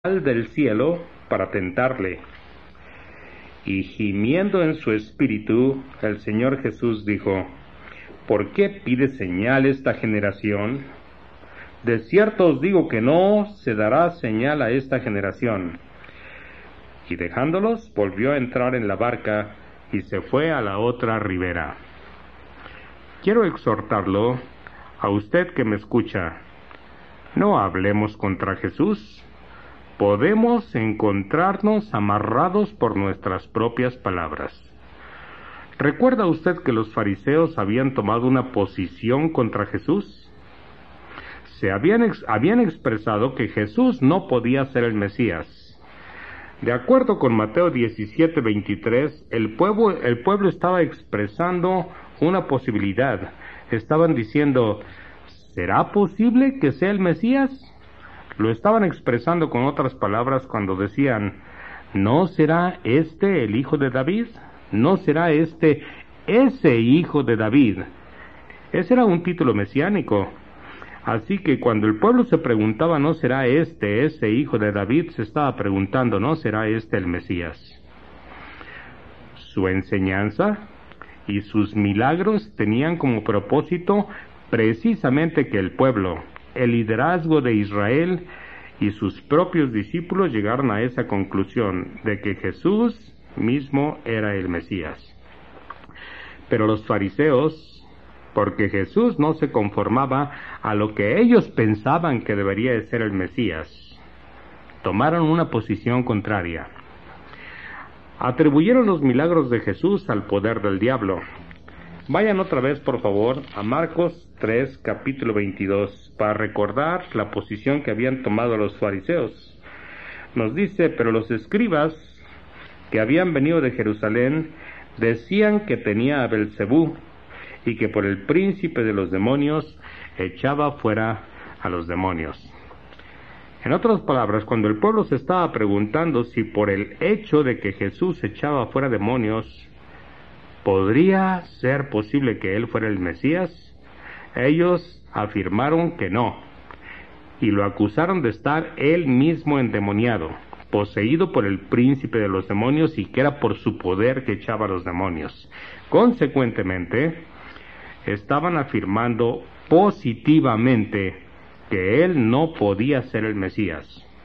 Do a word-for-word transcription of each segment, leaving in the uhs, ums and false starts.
del cielo para tentarle. Y gimiendo en su espíritu, el Señor Jesús dijo: ¿Por qué pide señal esta generación? De cierto os digo que no se dará señal a esta generación. Y dejándolos, volvió a entrar en la barca y se fue a la otra ribera. Quiero exhortarlo, a usted que me escucha, no hablemos contra Jesús. Podemos encontrarnos amarrados por nuestras propias palabras. ¿Recuerda usted que los fariseos habían tomado una posición contra Jesús? Se habían, ex- habían expresado que Jesús no podía ser el Mesías. De acuerdo con Mateo diecisiete veintitrés, el pueblo, el pueblo estaba expresando una posibilidad. Estaban diciendo: ¿será posible que sea el Mesías? Lo estaban expresando con otras palabras cuando decían: ¿no será este el hijo de David? ¿No será este ese hijo de David? Ese era un título mesiánico. Así que cuando el pueblo se preguntaba: ¿no será este ese hijo de David?, se estaba preguntando: ¿no será este el Mesías? Su enseñanza y sus milagros tenían como propósito precisamente que el pueblo, el liderazgo de Israel y sus propios discípulos llegaron a esa conclusión de que Jesús mismo era el Mesías. Pero los fariseos, porque Jesús no se conformaba a lo que ellos pensaban que debería de ser el Mesías, tomaron una posición contraria. Atribuyeron los milagros de Jesús al poder del diablo. Vayan otra vez, por favor, a Marcos tres, capítulo veintidós, para recordar la posición que habían tomado los fariseos. Nos dice: pero los escribas que habían venido de Jerusalén decían que tenía a Belcebú y que por el príncipe de los demonios echaba fuera a los demonios. En otras palabras, cuando el pueblo se estaba preguntando si por el hecho de que Jesús echaba fuera demonios ¿podría ser posible que él fuera el Mesías?, ellos afirmaron que no, y lo acusaron de estar él mismo endemoniado, poseído por el príncipe de los demonios, y que era por su poder que echaba a los demonios. Consecuentemente, estaban afirmando positivamente que él no podía ser el Mesías.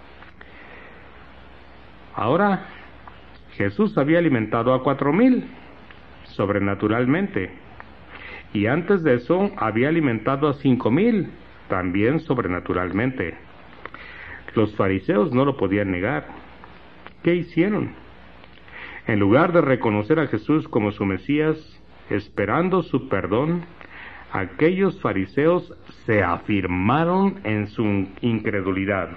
Ahora, Jesús había alimentado a cuatro mil sobrenaturalmente, y antes de eso había alimentado a cinco mil también sobrenaturalmente. Los fariseos no lo podían negar. ¿Qué hicieron? En lugar de reconocer a Jesús como su Mesías, esperando su perdón, aquellos fariseos se afirmaron en su incredulidad.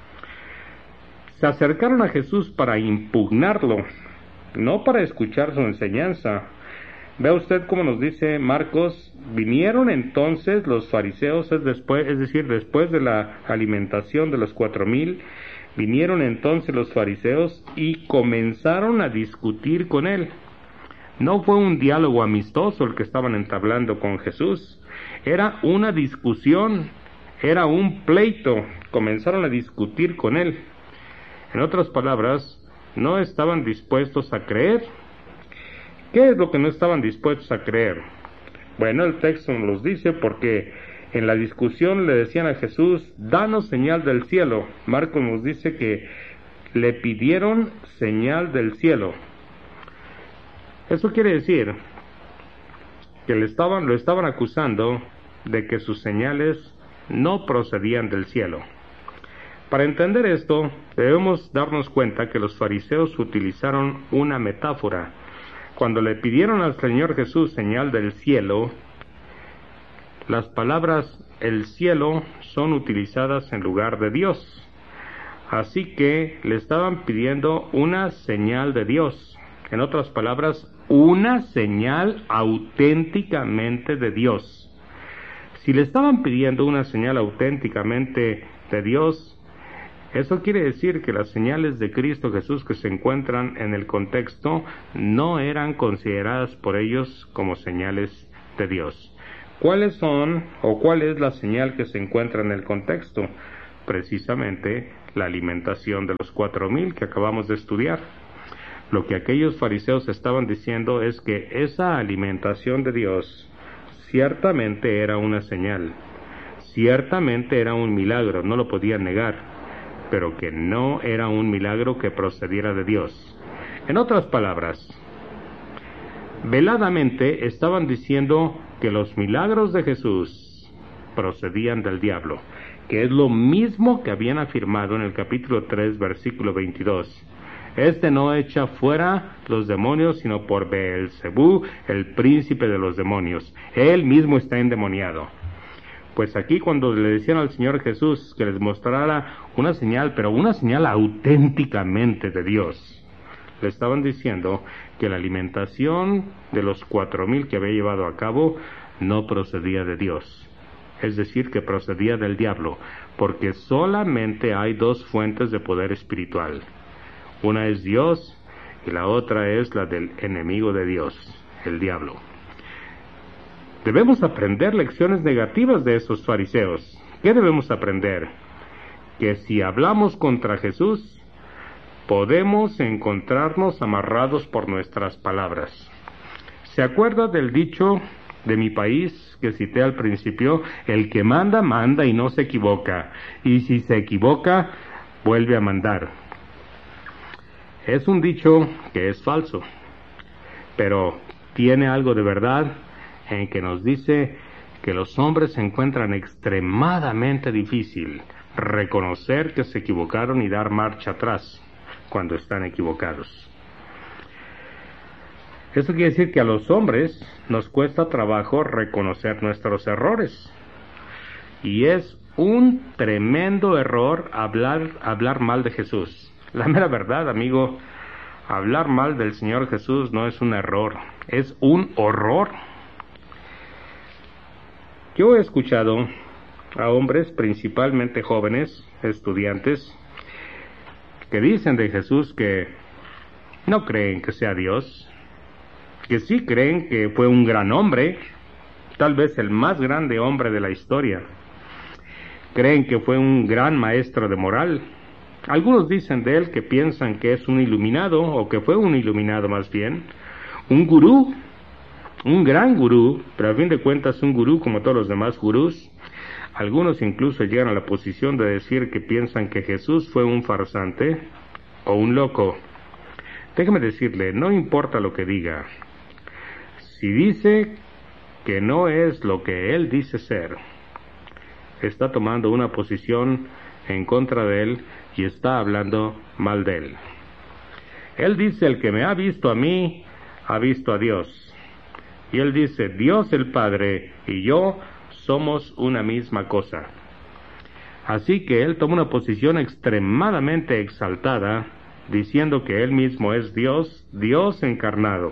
Se acercaron a Jesús para impugnarlo, no para escuchar su enseñanza. Vea usted cómo nos dice Marcos: vinieron entonces los fariseos, es, después, es decir, después de la alimentación de los cuatro mil, vinieron entonces los fariseos y comenzaron a discutir con él. No fue un diálogo amistoso el que estaban entablando con Jesús, era una discusión, era un pleito. Comenzaron a discutir con él. En otras palabras, no estaban dispuestos a creer. ¿Qué es lo que no estaban dispuestos a creer? Bueno, el texto nos los dice porque en la discusión le decían a Jesús: danos señal del cielo. Marcos nos dice que le pidieron señal del cielo. Eso quiere decir que le estaban, lo estaban acusando de que sus señales no procedían del cielo. Para entender esto, debemos darnos cuenta que los fariseos utilizaron una metáfora. Cuando le pidieron al Señor Jesús señal del cielo, las palabras el cielo son utilizadas en lugar de Dios. Así que le estaban pidiendo una señal de Dios. En otras palabras, una señal auténticamente de Dios. Si le estaban pidiendo una señal auténticamente de Dios, eso quiere decir que las señales de Cristo Jesús que se encuentran en el contexto no eran consideradas por ellos como señales de Dios. ¿Cuáles son o cuál es la señal que se encuentra en el contexto? Precisamente la alimentación de los cuatro mil que acabamos de estudiar. Lo que aquellos fariseos estaban diciendo es que esa alimentación de Dios ciertamente era una señal, ciertamente era un milagro, no lo podían negar, pero que no era un milagro que procediera de Dios. En otras palabras, veladamente estaban diciendo que los milagros de Jesús procedían del diablo, que es lo mismo que habían afirmado en el capítulo tres, versículo veintidós. Este no echa fuera los demonios, sino por Beelzebú, el príncipe de los demonios. Él mismo está endemoniado. Pues aquí cuando le decían al Señor Jesús que les mostrara una señal, pero una señal auténticamente de Dios, le estaban diciendo que la alimentación de los cuatro mil que había llevado a cabo no procedía de Dios, es decir, que procedía del diablo, porque solamente hay dos fuentes de poder espiritual. Una es Dios y la otra es la del enemigo de Dios, el diablo. Debemos aprender lecciones negativas de esos fariseos. ¿Qué debemos aprender? Que si hablamos contra Jesús, podemos encontrarnos amarrados por nuestras palabras. ¿Se acuerda del dicho de mi país que cité al principio? El que manda, manda y no se equivoca. Y si se equivoca, vuelve a mandar. Es un dicho que es falso, pero tiene algo de verdad en que nos dice que los hombres se encuentran extremadamente difícil reconocer que se equivocaron y dar marcha atrás cuando están equivocados. Esto quiere decir que a los hombres nos cuesta trabajo reconocer nuestros errores. Y es un tremendo error hablar, hablar mal de Jesús. La mera verdad, amigo, hablar mal del Señor Jesús no es un error, es un horror. Yo he escuchado a hombres, principalmente jóvenes, estudiantes, que dicen de Jesús que no creen que sea Dios, que sí creen que fue un gran hombre, tal vez el más grande hombre de la historia. Creen que fue un gran maestro de moral. Algunos dicen de él que piensan que es un iluminado, o que fue un iluminado más bien, un gurú, un gran gurú, pero a fin de cuentas un gurú como todos los demás gurús. Algunos incluso llegan a la posición de decir que piensan que Jesús fue un farsante o un loco. Déjeme decirle, no importa lo que diga. Si dice que no es lo que él dice ser, está tomando una posición en contra de él y está hablando mal de él. Él dice, el que me ha visto a mí, ha visto a Dios. Y él dice, Dios el Padre y yo somos una misma cosa. Así que él toma una posición extremadamente exaltada, diciendo que él mismo es Dios, Dios encarnado.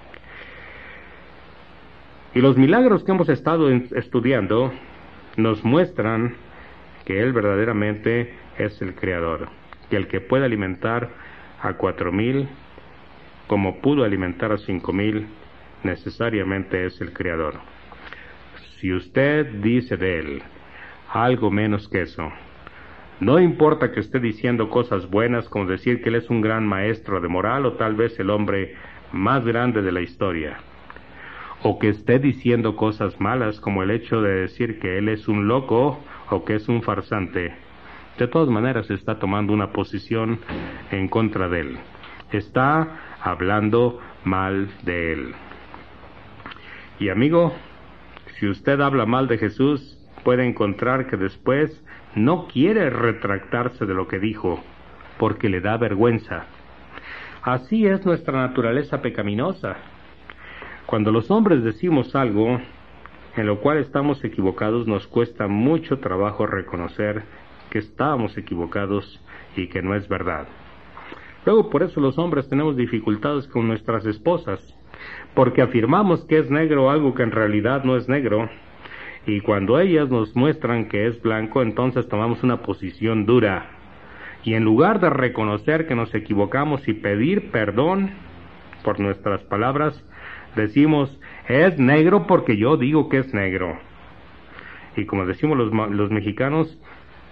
Y los milagros que hemos estado estudiando nos muestran que él verdaderamente es el Creador, que el que puede alimentar a cuatro mil, como pudo alimentar a cinco mil, necesariamente es el Creador. Si usted dice de él algo menos que eso, no importa que esté diciendo cosas buenas, como decir que él es un gran maestro de moral o tal vez el hombre más grande de la historia, o que esté diciendo cosas malas como el hecho de decir que él es un loco o que es un farsante, de todas maneras está tomando una posición en contra de él. Está hablando mal de él. Y amigo, si usted habla mal de Jesús, puede encontrar que después no quiere retractarse de lo que dijo, porque le da vergüenza. Así es nuestra naturaleza pecaminosa. Cuando los hombres decimos algo en lo cual estamos equivocados, nos cuesta mucho trabajo reconocer que estábamos equivocados y que no es verdad. Luego, por eso los hombres tenemos dificultades con nuestras esposas, porque afirmamos que es negro algo que en realidad no es negro, y cuando ellas nos muestran que es blanco, entonces tomamos una posición dura, y en lugar de reconocer que nos equivocamos y pedir perdón por nuestras palabras, decimos, es negro porque yo digo que es negro. Y como decimos los, los mexicanos,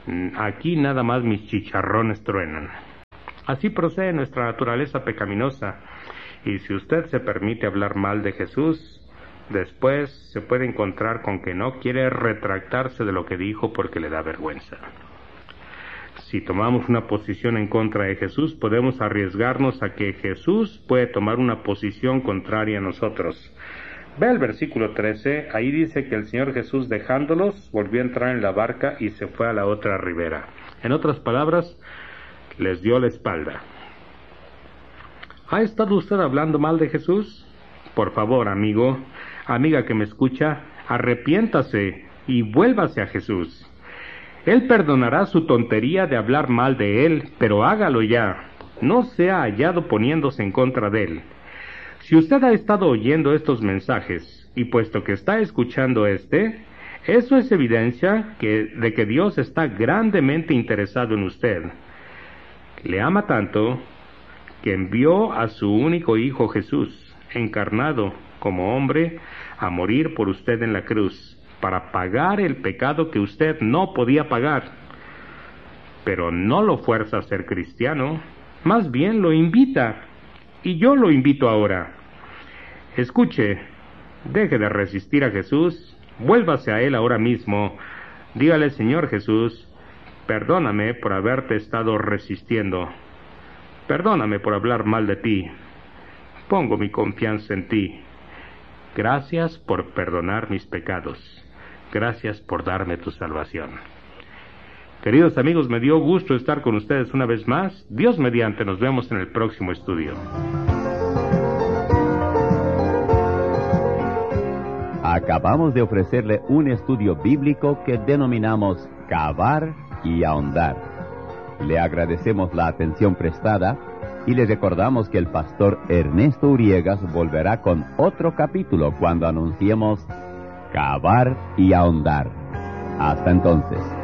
Aquí nada más mis chicharrones truenan. Así procede nuestra naturaleza pecaminosa. Y si usted se permite hablar mal de Jesús, después se puede encontrar con que no quiere retractarse de lo que dijo porque le da vergüenza. Si tomamos una posición en contra de Jesús, podemos arriesgarnos a que Jesús puede tomar una posición contraria a nosotros. Ve el versículo trece, ahí dice que el Señor Jesús, dejándolos, volvió a entrar en la barca y se fue a la otra ribera. En otras palabras, les dio la espalda. ¿Ha estado usted hablando mal de Jesús? Por favor, amigo, amiga que me escucha, arrepiéntase y vuélvase a Jesús. Él perdonará su tontería de hablar mal de Él, pero hágalo ya. No sea hallado poniéndose en contra de Él. Si usted ha estado oyendo estos mensajes, y puesto que está escuchando este, eso es evidencia que, de que Dios está grandemente interesado en usted. Le ama tanto que envió a su único Hijo Jesús, encarnado como hombre, a morir por usted en la cruz, para pagar el pecado que usted no podía pagar. Pero no lo fuerza a ser cristiano, más bien lo invita, y yo lo invito ahora. Escuche, deje de resistir a Jesús, vuélvase a Él ahora mismo, dígale: Señor Jesús, perdóname por haberte estado resistiendo. Perdóname por hablar mal de ti. Pongo mi confianza en ti. Gracias por perdonar mis pecados. Gracias por darme tu salvación. Queridos amigos, me dio gusto estar con ustedes una vez más. Dios mediante, nos vemos en el próximo estudio. Acabamos de ofrecerle un estudio bíblico que denominamos Cavar y Ahondar. Le agradecemos la atención prestada y le recordamos que el pastor Ernesto Uriegas volverá con otro capítulo cuando anunciemos Cavar y Ahondar. Hasta entonces.